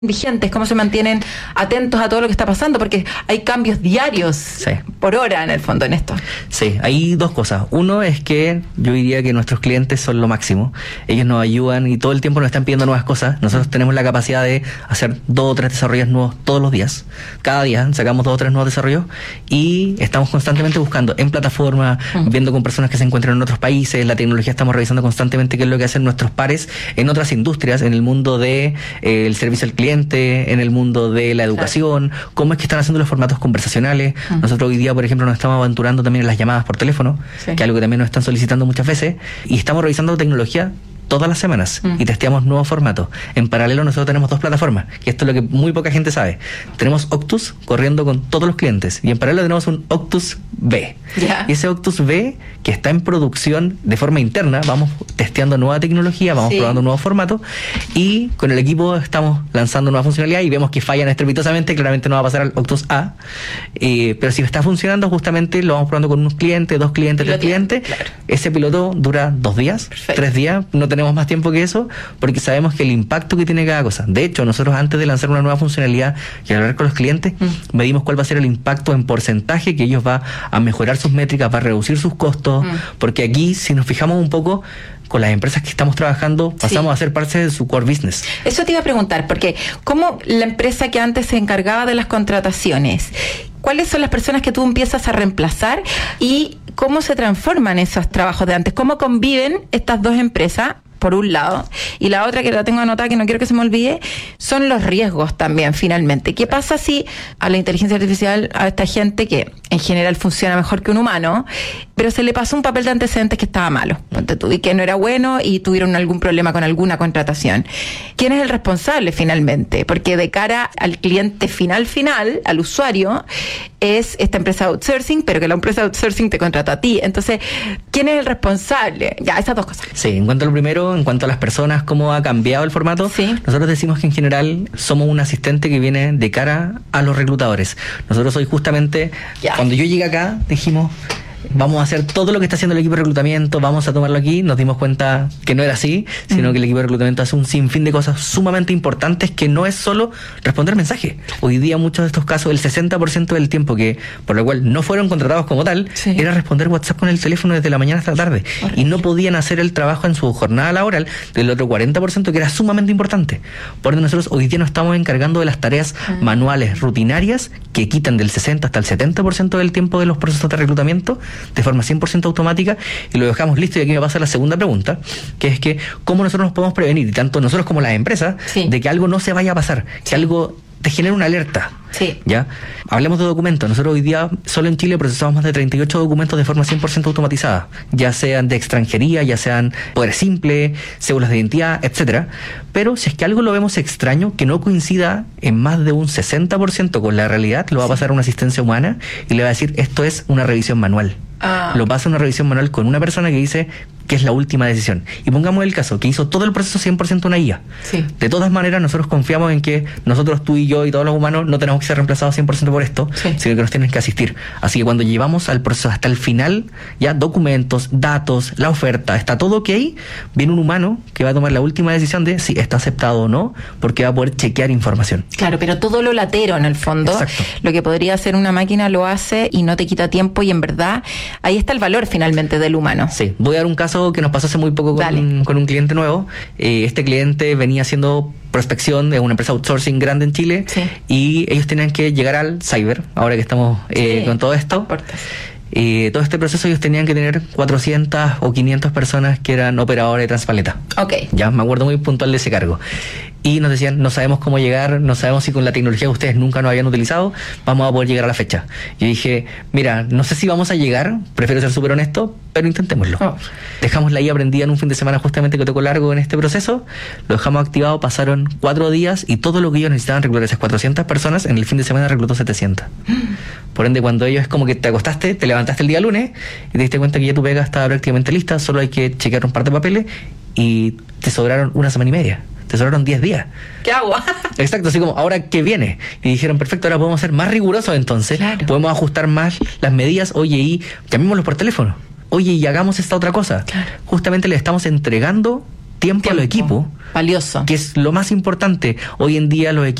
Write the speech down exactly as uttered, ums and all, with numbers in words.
vigentes, cómo se mantienen atentos a todo lo que está pasando, porque hay cambios diarios sí. por hora en el fondo en esto. Sí, hay dos cosas. Uno es que yo diría que nuestros clientes son lo máximo. Ellos nos ayudan y todo el tiempo nos están pidiendo nuevas cosas. Nosotros tenemos la capacidad de hacer dos o tres desarrollos nuevos todos los días. Cada día sacamos dos o tres nuevos desarrollos y estamos constantemente buscando en plataforma, uh-huh. viendo con personas que se encuentran en otros países. La tecnología estamos revisando constantemente qué es lo que hacen nuestros pares en otras industrias, en el mundo de eh, el servicio al cliente, en el mundo de la educación, claro. cómo es que están haciendo los formatos conversacionales. Uh-huh. Nosotros hoy día, por ejemplo, nos estamos aventurando también en las llamadas por teléfono, sí. que es algo que también nos están solicitando muchas veces, y estamos revisando tecnología todas las semanas mm. y testeamos nuevos formatos. En paralelo nosotros tenemos dos plataformas, que esto es lo que muy poca gente sabe. Tenemos Octus corriendo con todos los clientes y en paralelo tenemos un Octus B. Yeah. Y ese Octus B, que está en producción de forma interna, vamos testeando nueva tecnología, vamos sí. probando nuevos formatos y con el equipo estamos lanzando nueva funcionalidad y vemos que fallan estrepitosamente, claramente no va a pasar al Octus A, eh, pero si está funcionando justamente lo vamos probando con unos clientes, dos clientes, tres clientes. Claro. Ese piloto dura dos días, Perfecto. tres días, no tenemos más tiempo que eso porque sabemos que el impacto que tiene cada cosa. De hecho, nosotros antes de lanzar una nueva funcionalidad y hablar con los clientes, mm. medimos cuál va a ser el impacto en porcentaje que ellos va a mejorar sus métricas, va a reducir sus costos, mm. porque aquí, si nos fijamos un poco con las empresas que estamos trabajando, pasamos sí. a ser parte de su core business. Eso te iba a preguntar, porque ¿cómo la empresa que antes se encargaba de las contrataciones, cuáles son las personas que tú empiezas a reemplazar y cómo se transforman esos trabajos de antes? ¿Cómo conviven estas dos empresas? Por un lado, y la otra que la tengo anotada que no quiero que se me olvide, son los riesgos también, finalmente. ¿Qué pasa si a la inteligencia artificial, a esta gente que en general funciona mejor que un humano, pero se le pasó un papel de antecedentes que estaba malo, ponte tú, y que no era bueno y tuvieron algún problema con alguna contratación? ¿Quién es el responsable finalmente? Porque de cara al cliente final final, al usuario, es esta empresa de outsourcing, pero que la empresa de outsourcing te contrata a ti. Entonces, ¿quién es el responsable? Ya, esas dos cosas. Sí, en cuanto a lo primero, en cuanto a las personas, cómo ha cambiado el formato, sí. nosotros decimos que en general somos un asistente que viene de cara a los reclutadores. Nosotros hoy justamente, yeah. cuando yo llegué acá, dijimos, vamos a hacer todo lo que está haciendo el equipo de reclutamiento, vamos a tomarlo aquí. Nos dimos cuenta que no era así, sino mm. que el equipo de reclutamiento hace un sinfín de cosas sumamente importantes que no es solo responder mensajes. Hoy día muchos de estos casos, el sesenta por ciento del tiempo que por lo cual no fueron contratados como tal, sí. era responder WhatsApp con el teléfono desde la mañana hasta la tarde. Correcto. Y no podían hacer el trabajo en su jornada laboral del otro cuarenta por ciento que era sumamente importante. Por eso nosotros hoy día nos estamos encargando de las tareas mm. manuales, rutinarias, que quitan del sesenta hasta el setenta por ciento del tiempo de los procesos de reclutamiento de forma cien por ciento automática, y lo dejamos listo. Y aquí me pasa la segunda pregunta, que es que cómo nosotros nos podemos prevenir, y tanto nosotros como las empresas, sí. de que algo no se vaya a pasar, que sí. algo te genere una alerta. Sí. ¿Ya? Hablemos de documentos. Nosotros hoy día solo en Chile procesamos más de treinta y ocho documentos de forma cien por ciento automatizada, ya sean de extranjería, ya sean poder simple, cédulas de identidad, etcétera. Pero si es que algo lo vemos extraño, que no coincida en más de un sesenta por ciento con la realidad, lo va a pasar a una asistencia humana y le va a decir, esto es una revisión manual. Ah. Lo pasa una revisión manual con una persona que dice que es la última decisión. Y pongamos el caso, que hizo todo el proceso cien por ciento una I A. Sí. De todas maneras, nosotros confiamos en que nosotros, tú y yo y todos los humanos, no tenemos que ser reemplazados cien por ciento por esto, sí. sino que nos tienen que asistir. Así que cuando llevamos al proceso hasta el final, ya documentos, datos, la oferta, está todo ok, viene un humano que va a tomar la última decisión de si está aceptado o no, porque va a poder chequear información. Claro, pero todo lo latero en el fondo, Exacto. lo que podría hacer una máquina lo hace y no te quita tiempo, y en verdad ahí está el valor finalmente del humano. Sí, voy a dar un caso que nos pasó hace muy poco con, un, con un cliente nuevo. Eh, este cliente venía haciendo prospección de una empresa outsourcing grande en Chile, sí. y ellos tenían que llegar al cyber, ahora que estamos eh, sí. con todo esto. Eh, todo este proceso ellos tenían que tener cuatrocientas o quinientas personas que eran operadores de Transpaleta. Okay. Ya me acuerdo muy puntual de ese cargo. Y nos decían, no sabemos cómo llegar, no sabemos si con la tecnología que ustedes nunca nos habían utilizado vamos a poder llegar a la fecha. Yo dije, mira, no sé si vamos a llegar, prefiero ser súper honesto, pero intentémoslo. Oh. Dejamos la I A prendida en un fin de semana justamente que tocó largo en este proceso, lo dejamos activado, pasaron cuatro días y todo lo que ellos necesitaban reclutar esas cuatrocientas personas, en el fin de semana reclutó setecientas. Por ende, cuando ellos es como que te acostaste, te levantaste el día lunes y te diste cuenta que ya tu pega estaba prácticamente lista, solo hay que chequear un par de papeles y te sobraron una semana y media. Te sobraron diez días. ¿Qué hago? Exacto, así como, ¿ahora qué viene? Y dijeron, perfecto, ahora podemos ser más rigurosos entonces. Claro. Podemos ajustar más las medidas. Oye, y llamémoslos por teléfono. Oye, y hagamos esta otra cosa. Claro. Justamente le estamos entregando tiempo, tiempo a los equipos. Valioso. Que es lo más importante. Hoy en día los equipos